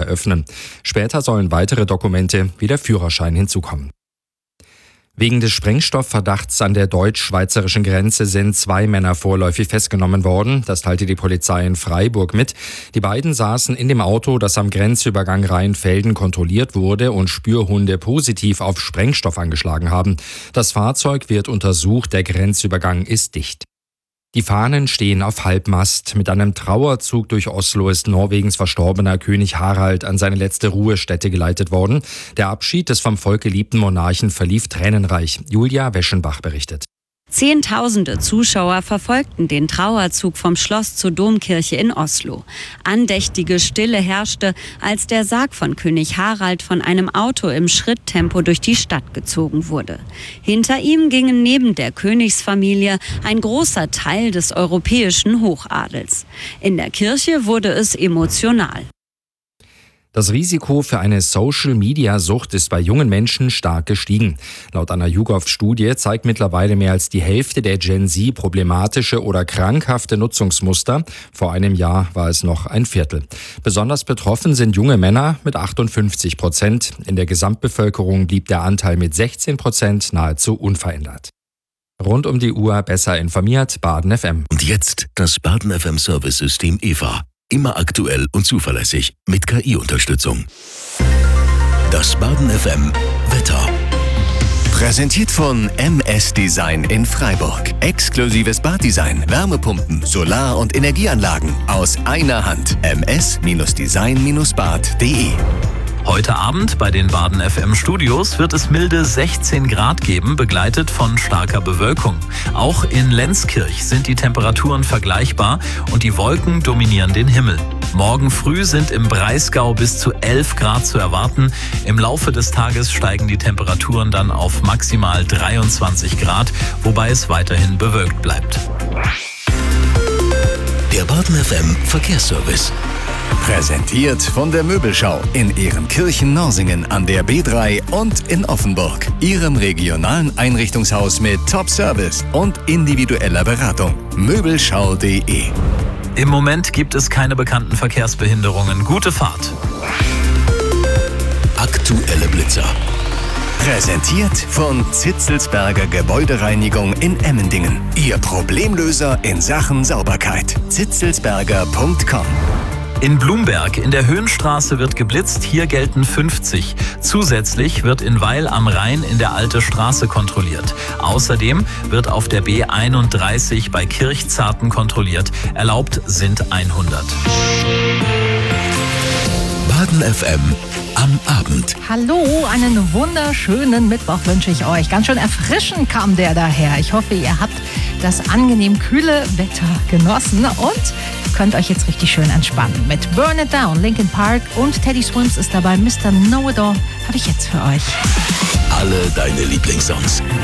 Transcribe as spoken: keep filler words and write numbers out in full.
eröffnen. Später sollen weitere Dokumente wie der Führerschein hinzukommen. Wegen des Sprengstoffverdachts an der deutsch-schweizerischen Grenze sind zwei Männer vorläufig festgenommen worden. Das teilte die Polizei in Freiburg mit. Die beiden saßen in dem Auto, das am Grenzübergang Rheinfelden kontrolliert wurde und Spürhunde positiv auf Sprengstoff angeschlagen haben. Das Fahrzeug wird untersucht, der Grenzübergang ist dicht. Die Fahnen stehen auf Halbmast. Mit einem Trauerzug durch Oslo ist Norwegens verstorbener König Harald an seine letzte Ruhestätte geleitet worden. Der Abschied des vom Volk geliebten Monarchen verlief tränenreich. Julia Weschenbach berichtet. Zehntausende Zuschauer verfolgten den Trauerzug vom Schloss zur Domkirche in Oslo. Andächtige Stille herrschte, als der Sarg von König Harald von einem Auto im Schritttempo durch die Stadt gezogen wurde. Hinter ihm gingen neben der Königsfamilie ein großer Teil des europäischen Hochadels. In der Kirche wurde es emotional. Das Risiko für eine Social-Media-Sucht ist bei jungen Menschen stark gestiegen. Laut einer YouGov-Studie zeigt mittlerweile mehr als die Hälfte der Gen Z problematische oder krankhafte Nutzungsmuster. Vor einem Jahr war es noch ein Viertel. Besonders betroffen sind junge Männer mit achtundfünfzig Prozent. In der Gesamtbevölkerung blieb der Anteil mit sechzehn Prozent nahezu unverändert. Rund um die Uhr besser informiert, Baden F M. Und jetzt das Baden F M Service-System E V A. Immer aktuell und zuverlässig mit K I-Unterstützung. Das Baden F M Wetter. Präsentiert von M S Design in Freiburg. Exklusives Baddesign, Wärmepumpen, Solar- und Energieanlagen aus einer Hand. m s design bad punkt d e. Heute Abend bei den Baden F M Studios wird es milde sechzehn Grad geben, begleitet von starker Bewölkung. Auch in Lenzkirch sind die Temperaturen vergleichbar und die Wolken dominieren den Himmel. Morgen früh sind im Breisgau bis zu elf Grad zu erwarten. Im Laufe des Tages steigen die Temperaturen dann auf maximal dreiundzwanzig Grad, wobei es weiterhin bewölkt bleibt. Der Baden F M Verkehrsservice. Präsentiert von der Möbelschau in Ehrenkirchen-Norsingen an der B drei und in Offenburg. Ihrem regionalen Einrichtungshaus mit Top-Service und individueller Beratung. Möbelschau punkt d e. Im Moment gibt es keine bekannten Verkehrsbehinderungen. Gute Fahrt. Aktuelle Blitzer. Präsentiert von Zitzelsberger Gebäudereinigung in Emmendingen. Ihr Problemlöser in Sachen Sauberkeit. zitzelsberger punkt com. In Blumberg in der Höhenstraße wird geblitzt, hier gelten fünfzig. Zusätzlich wird in Weil am Rhein in der Alte Straße kontrolliert. Außerdem wird auf der B einunddreißig bei Kirchzarten kontrolliert. Erlaubt sind hundert. Baden F M am Abend. Hallo, einen wunderschönen Mittwoch wünsche ich euch. Ganz schön erfrischend kam der daher. Ich hoffe, ihr habt das angenehm kühle Wetter genossen und könnt euch jetzt richtig schön entspannen. Mit Burn It Down, Linkin Park und Teddy Swims ist dabei. Mister Know It All habe ich jetzt für euch. Alle deine Lieblingssongs.